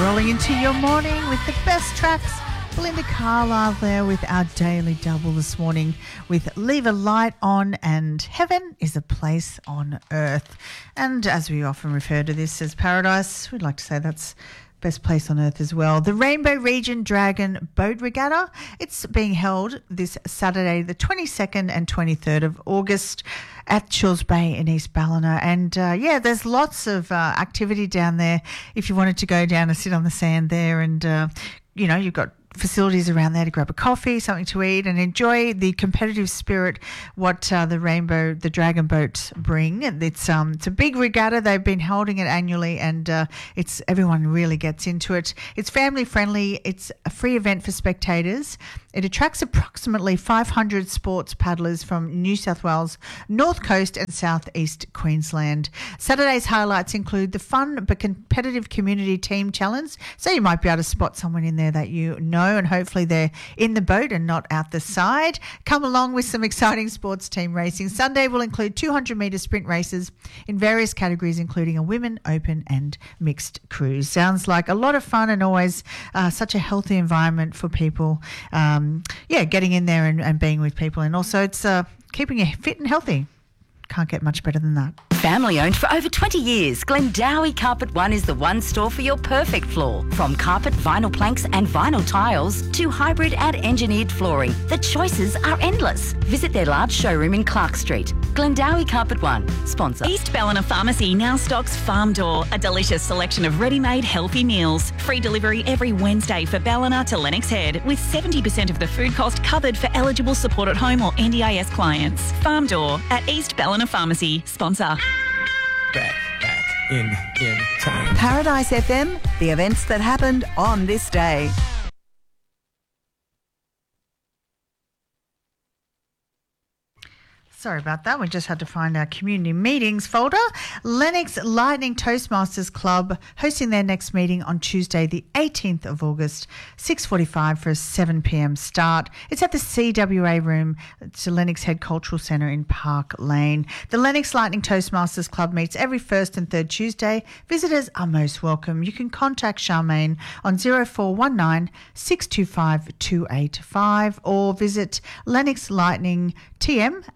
Rolling into your morning with the best tracks. Belinda Carlisle there with our daily double this morning with Leave a Light On and Heaven is a Place on Earth. And as we often refer to this as paradise, we'd like to say that's best place on earth as well. The Rainbow Region Dragon Boat Regatta, it's being held this Saturday, the 22nd and 23rd of August at Chills Bay in East Ballina. And there's lots of activity down there if you wanted to go down and sit on the sand there. And, you've got facilities around there to grab a coffee, something to eat, and enjoy the competitive spirit what the Dragon boats bring. It's a big regatta. They've been holding it annually, and everyone really gets into it. It's family friendly. It's a free event for spectators. It attracts approximately 500 sports paddlers from New South Wales, North Coast and South East Queensland. Saturday's highlights include the fun but competitive community team challenge. So you might be able to spot someone in there that you know, and hopefully they're in the boat and not out the side. Come along with some exciting sports team racing. Sunday will include 200-metre sprint races in various categories, including a women, open and mixed cruise. Sounds like a lot of fun and always such a healthy environment for people. Getting in there and being with people. And also it's keeping you fit and healthy. Can't get much better than that. Family owned for over 20 years, Glendowie Carpet One is the one store for your perfect floor. From carpet, vinyl planks and vinyl tiles to hybrid and engineered flooring, the choices are endless. Visit their large showroom in Clark Street. Glendowie Carpet One, sponsor. East Ballina Pharmacy now stocks Farm Door, a delicious selection of ready-made healthy meals. Free delivery every Wednesday for Ballina to Lennox Head, with 70% of the food cost covered for eligible support at home or NDIS clients. Farm Door at East Ballina Pharmacy, sponsor. Back in time. Paradise FM, the events that happened on this day. Sorry about that. We just had to find our community meetings folder. Lennox Lightning Toastmasters Club hosting their next meeting on Tuesday, the 18th of August, 6:45 for a 7 p.m. start. It's at the CWA room. It's the Lennox Head Cultural Centre in Park Lane. The Lennox Lightning Toastmasters Club meets every first and third Tuesday. Visitors are most welcome. You can contact Charmaine on 0419 625 285 or visit lennoxlightningtm.org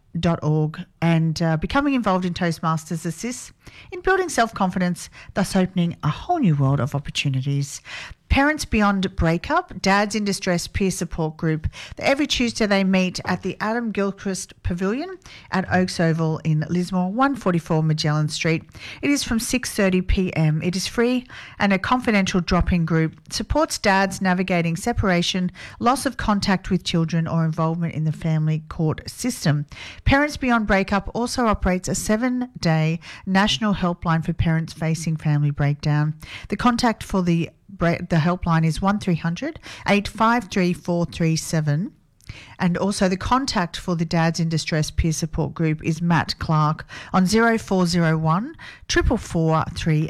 and becoming involved in Toastmasters assists in building self-confidence, thus opening a whole new world of opportunities. Parents Beyond Breakup, Dads in Distress Peer Support Group. Every Tuesday they meet at the Adam Gilchrist Pavilion at Oaks Oval in Lismore, 144 Magellan Street. It is from 6:30 p.m. It is free and a confidential drop-in group. Supports dads navigating separation, loss of contact with children or involvement in the family court system. Parents Beyond Breakup also operates a 7-day national helpline for parents facing family breakdown. The contact for the helpline is 1300 853 437. And also the contact for the Dads in Distress Peer Support Group is Matt Clark on 0401 444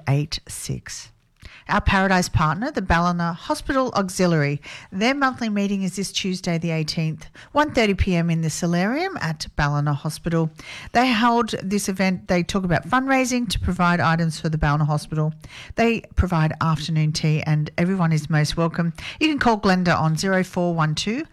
386. Our Paradise partner, the Ballina Hospital Auxiliary. Their monthly meeting is this Tuesday the 18th, 1:30 p.m. in the Solarium at Ballina Hospital. They held this event. They talk about fundraising to provide items for the Ballina Hospital. They provide afternoon tea and everyone is most welcome. You can call Glenda on 0412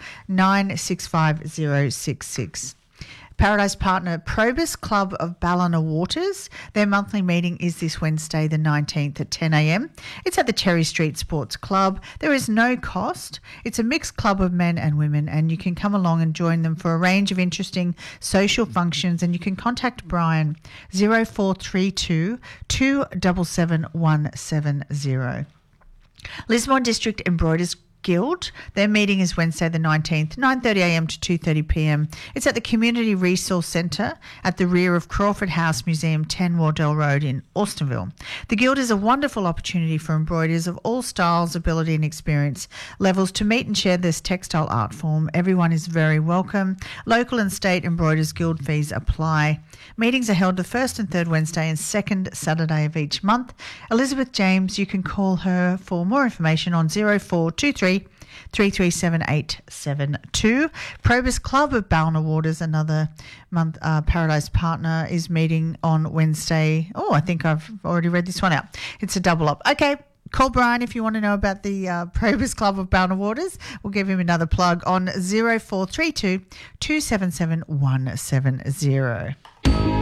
965 066. Paradise partner Probus Club of Ballina Waters. Their monthly meeting is this Wednesday the 19th at 10 a.m. It's at the Cherry Street Sports Club. There is no cost. It's a mixed club of men and women and you can come along and join them for a range of interesting social functions and you can contact Brian 0432 277 170. Lismore District Embroiders Guild. Their meeting is Wednesday the 19th, 9:30am to 2:30pm. It's at the Community Resource Centre at the rear of Crawford House Museum, 10 Wardell Road in Austenville. The Guild is a wonderful opportunity for embroiderers of all styles, ability and experience levels to meet and share this textile art form. Everyone is very welcome. Local and state Embroiderers Guild fees apply. Meetings are held the first and third Wednesday and second Saturday of each month. Elizabeth James, you can call her for more information on 0423 337872. Probus Club of Ballina Waters, another month Paradise partner, is meeting on Wednesday. Oh, I think I've already read this one out. It's a double up. Okay, Call Brian if you want to know about the Probus Club of Boundary Waters. We'll give him another plug on 0432 277 170.